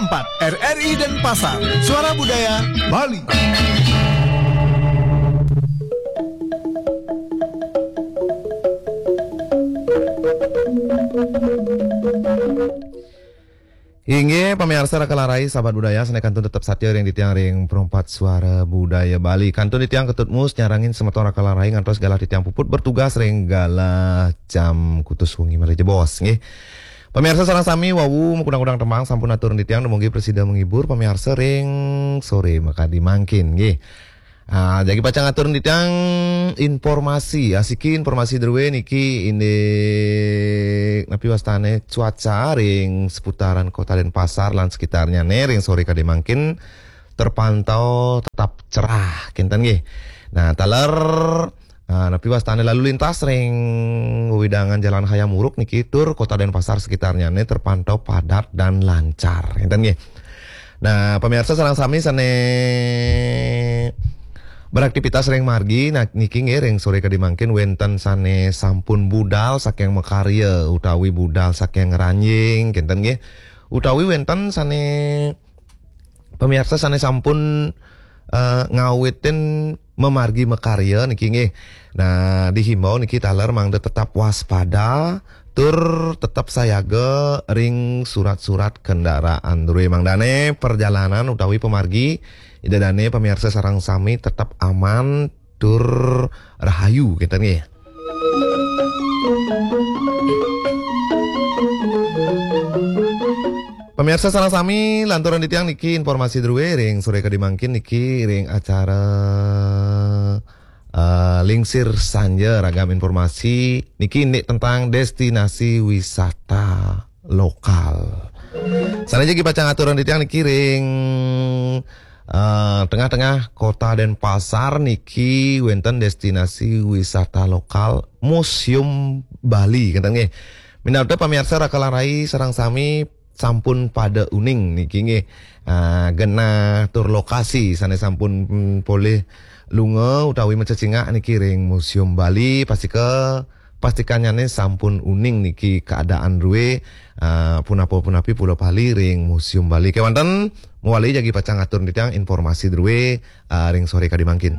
102,4 RRI Denpasar, Suara Budaya Bali. Hingga pemirsa rakalarai sahabat budaya sana kantun tetap satya ring di tiang ring perempat suara budaya Bali. Kantun di tiang ketut mus nyarangin semeton rakalarai ngantos galah di tiang puput bertugas ring galah jam kutus wengi mari jebos nggih. Pemirsa sareng sami wawu mengkudang-kudang temang sampun atur di tiang mugi presida menghibur pemirsa ring sore maka dimangkin nggih. Jadi pacang atur di tiang informasi asiki informasi derwe niki ini napi wastane cuaca ring seputaran kota Denpasar lan sekitarnya ring sore kade mangkin terpantau tetap cerah kinten nggih. Nah taler napi wastane lalu lintas ring widangan jalan Hayam Wuruk niki tur kota Denpasar sekitarnya terpantau padat dan lancar kinten nggih. Nah pemirsa sareng sami sane beraktivitas ring margi niki ring sore kadimangkin wenten sane sampun budal saking mekarya utawi budal saking ranjing kinten nggih utawi wenten sane pemirsa sane sampun ngawitin memargi mekarya niki nggih. Nah dihimbau niki taler mangda tetap waspada tur tetap sayaga ring surat-surat kendaraan durwe mangdane perjalanan utawi pemargi idadane pemirsa sareng sami tetap aman tur rahayu kita nih. Pemirsa sareng sami lanturan di tiang niki informasi druwe ring sore kadimangkin niki ring acara lingsir sanja ragam informasi niki tentang destinasi wisata lokal. Sana jadi pacang aturan di tiang niki ring tengah-tengah kota Denpasar niki wenten destinasi wisata lokal Museum Bali kata nggih. Minarta pamirsa rakalarai sareng sami sampun pada uning niki nggih. Gena tur lokasi sane sampun boleh lunga utawi mencecingak niki ring Museum Bali pastikannya sampun uning niki keadaan ruwe punapi Pulau Bali ring Museum Bali kewanten muali jagi pacang atur di tiang informasi druwe ring sore kadimangkin.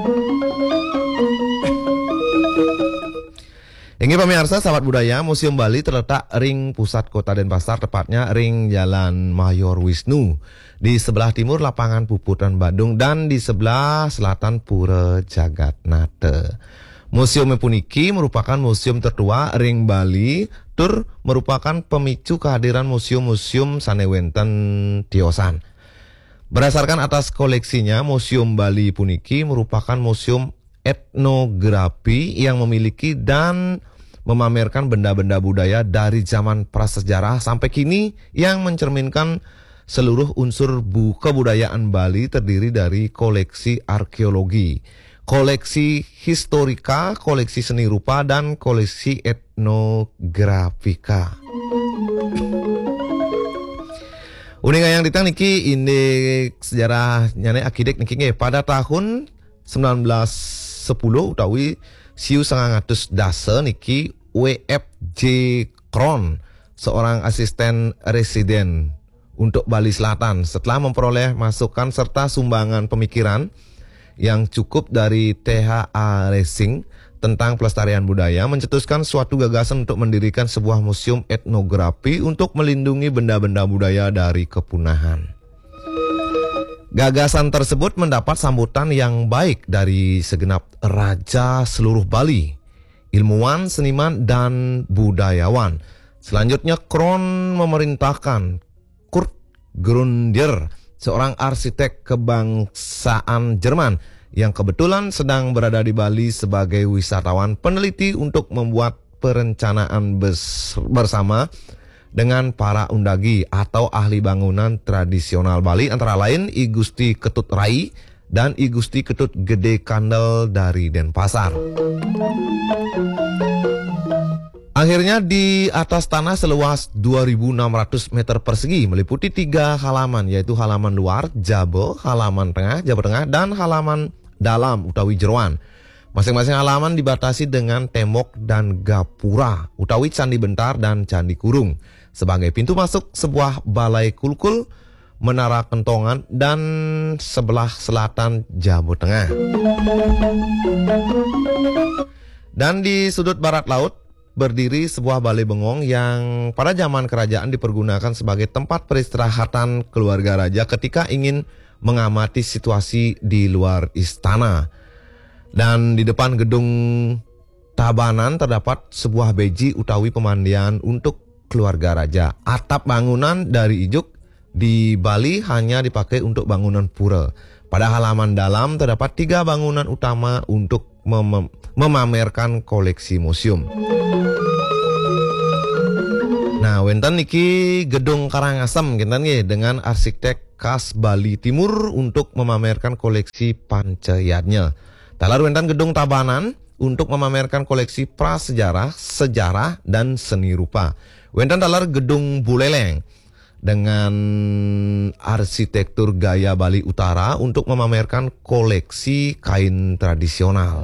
Ini pemirsa sahabat budaya Museum Bali terletak ring pusat kota Denpasar tepatnya ring Jalan Mayor Wisnu di sebelah timur lapangan Puputan Badung dan di sebelah selatan Pura Jagatnata. Museum puniki merupakan museum tertua ring Bali tur merupakan pemicu kehadiran museum-museum sanewenten tiosan. Berdasarkan atas koleksinya, Museum Bali puniki merupakan museum etnografi yang memiliki dan memamerkan benda-benda budaya dari zaman prasejarah sampai kini yang mencerminkan seluruh unsur kebudayaan Bali terdiri dari koleksi arkeologi, koleksi historika, koleksi seni rupa, dan koleksi etnografika. Uning yang ditang niki indeks sejarah nyane akidek niki nge pada tahun 1910 utawi siu 900 dasa niki WFJ Kron seorang asisten residen untuk Bali Selatan setelah memperoleh masukan serta sumbangan pemikiran yang cukup dari THA Racing tentang pelestarian budaya mencetuskan suatu gagasan untuk mendirikan sebuah museum etnografi untuk melindungi benda-benda budaya dari kepunahan. Gagasan tersebut mendapat sambutan yang baik dari segenap raja seluruh Bali, ilmuwan, seniman, dan budayawan. Selanjutnya Kron memerintahkan Kurt Grundier, seorang arsitek kebangsaan Jerman yang kebetulan sedang berada di Bali sebagai wisatawan peneliti untuk membuat perencanaan bersama dengan para undagi atau ahli bangunan tradisional Bali antara lain I Gusti Ketut Rai dan I Gusti Ketut Gede Kandel dari Denpasar. Akhirnya di atas tanah seluas 2.600 meter persegi meliputi 3 halaman yaitu halaman luar Jabo, halaman tengah Jabo Tengah, dan halaman dalam utawi jeroan. Masing-masing halaman dibatasi dengan tembok dan gapura utawi Candi Bentar dan Candi Kurung. Sebagai pintu masuk sebuah balai kulkul Menara Kentongan, dan sebelah selatan Jawa Tengah. Dan di sudut barat laut berdiri sebuah balai bengong yang pada zaman kerajaan dipergunakan sebagai tempat peristirahatan keluarga raja ketika ingin mengamati situasi di luar istana. Dan di depan gedung Tabanan terdapat sebuah beji utawi pemandian untuk keluarga raja. Atap bangunan dari ijuk di Bali hanya dipakai untuk bangunan pura. Pada halaman dalam terdapat 3 bangunan utama untuk memamerkan koleksi museum. Nah, wenten niki gedung Karangasem kinten nggih dengan arsitek khas Bali Timur untuk memamerkan koleksi pancayatnya. Talar wenten gedung Tabanan untuk memamerkan koleksi prasejarah, sejarah, dan seni rupa. Wenten talar gedung Buleleng dengan arsitektur gaya Bali Utara untuk memamerkan koleksi kain tradisional.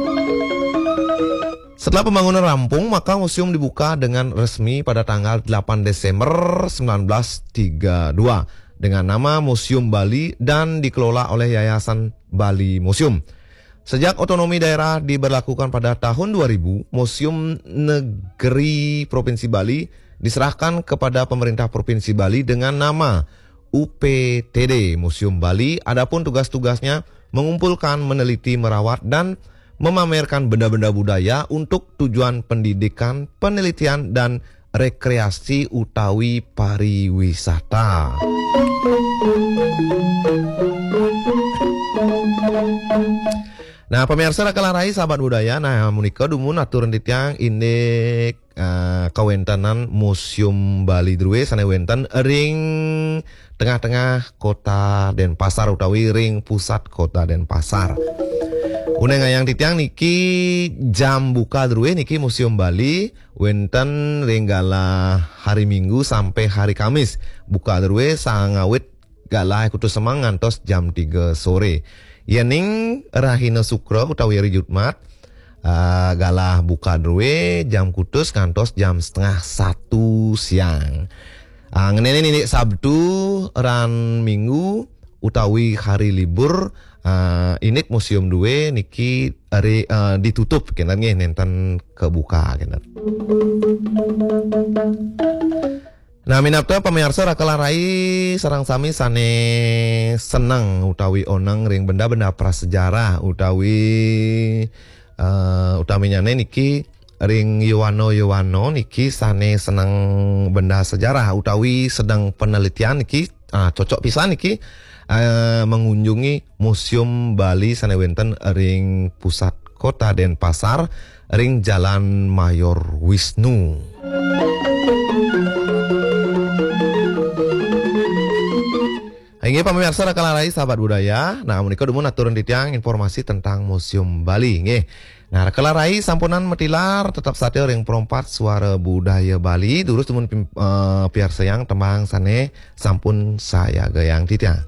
Setelah pembangunan rampung, maka museum dibuka dengan resmi pada tanggal 8 Desember 1932 dengan nama Museum Bali dan dikelola oleh Yayasan Bali Museum. Sejak otonomi daerah diberlakukan pada tahun 2000, Museum Negeri Provinsi Bali diserahkan kepada pemerintah Provinsi Bali dengan nama UPTD Museum Bali. Adapun tugas-tugasnya mengumpulkan, meneliti, merawat, dan memamerkan benda-benda budaya untuk tujuan pendidikan, penelitian, dan rekreasi utawi pariwisata. Nah, pemirsa Rakalarai sahabat budaya, nah munika dumun aturan ditiang ini kawentanan Museum Bali Drue sana wenten ring tengah-tengah kota Denpasar utawi ring pusat kota Denpasar. Uneng ayang titiang niki jam buka Drue niki Museum Bali wenten ringgala hari Minggu sampai hari Kamis. Buka Drue sangawit galah kudu semang ngantos jam 3 sore. Yening Rahina Sukro utawi hari Jumat galah buka Drue jam kutus ngantos jam 12:30 siang. Ngenene ini Sabtu ran Minggu utawi hari libur ini museum Drue niki ditutup kinten nggih nenten kebuka kinten. Nah, minapta pemirsa Rakalarai sarang sami sane seneng utawi oneng ring benda-benda prasejarah utawi utaminya niki ring Yoano niki sane seneng benda sejarah utawi sedang penelitian niki cocok pisan niki mengunjungi Museum Bali sane wenten ring pusat kota Denpasar ring Jalan Mayor Wisnu. Ini pemirsa Rakalarai sahabat budaya. Nah, menika dumun aturan ditiang informasi tentang Museum Bali nggih. Nah, Rakalarai sampunan metilar tetap saja ring perompat suara budaya Bali. Durus dumun piar sayang tembang sane sampun saya gayang titiang.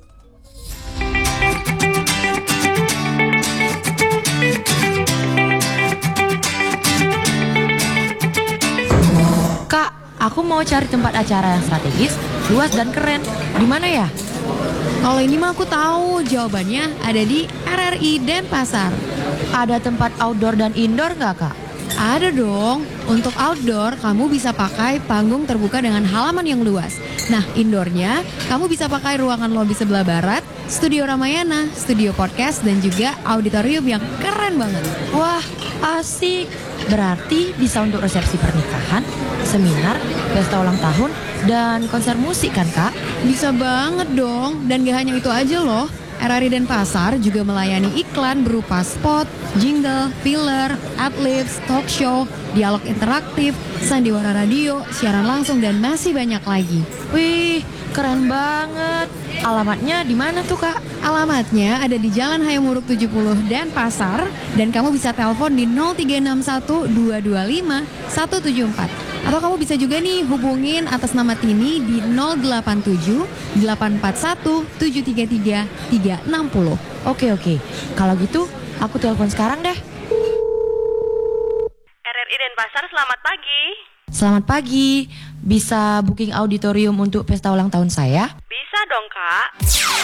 Kak, aku mau cari tempat acara yang strategis, luas dan keren. Di mana ya? Kalau ini mah aku tahu jawabannya ada di RRI Denpasar. Ada tempat outdoor dan indoor nggak, Kak? Ada dong. Untuk outdoor kamu bisa pakai panggung terbuka dengan halaman yang luas. Nah, indoornya kamu bisa pakai ruangan lobi sebelah barat, studio Ramayana, studio podcast, dan juga auditorium yang keren banget. Wah, asik. Berarti bisa untuk resepsi pernikahan, seminar, pesta ulang tahun, dan konser musik kan, Kak? Bisa banget dong. Dan gak hanya itu aja loh. RRI Denpasar juga melayani iklan berupa spot, jingle, filler, adlibs, talk show, dialog interaktif, sandiwara radio, siaran langsung, dan masih banyak lagi. Wih, keren banget. Alamatnya di mana tuh, Kak? Alamatnya ada di Jalan Hayamuruk 70 Denpasar, dan kamu bisa telepon di 0361 225 174. Atau kamu bisa juga nih hubungin atas nama Tini di 087 841 733 360. Oke. Kalau gitu, aku telepon sekarang deh. RRI Denpasar, selamat pagi. Selamat pagi. Bisa booking auditorium untuk pesta ulang tahun saya? Bisa dong, Kak.